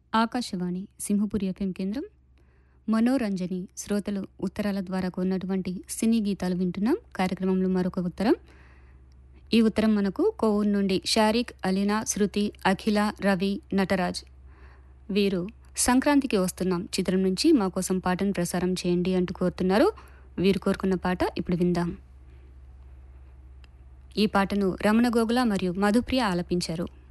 Akashvani Simhapuri FM కేంద్రం మనోరంజని శ్రోతలు ఉత్తరాల ద్వారా కొన్నటువంటి సినీ గీతాలు వింటున్నాం. కార్యక్రమంలో మరొక ఉత్తరం. ఈ ఉత్తరం మనకు కోవూరు నుండి షారిక్, అలీనా, శృతి, అఖిల, రవి, నటరాజ్ వీరు సంక్రాంతికి వస్తున్నాం చిత్రం నుంచి మా కోసం పాటను ప్రసారం చేయండి అంటూ కోరుతున్నారు. వీరు కోరుకున్న పాట ఇప్పుడు విందాం. ఈ పాటను రమణ గోగుల మరియు మధుప్రియ ఆలపించారు.